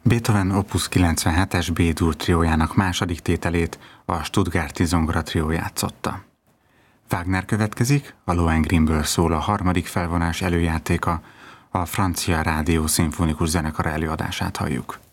Beethoven Opus 97-es B-dur triójának második tételét a Stuttgarti Zongora trió játszotta. Wagner következik, a Lohengrinből szól a harmadik felvonás előjátéka, a francia rádió szimfonikus zenekar előadását halljuk.